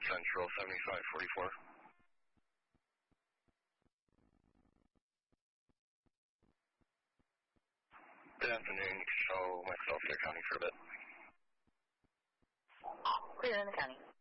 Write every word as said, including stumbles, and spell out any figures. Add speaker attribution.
Speaker 1: Central, seventy-five forty-four. Good afternoon. Show myself here, County for a bit.
Speaker 2: Clear in the county.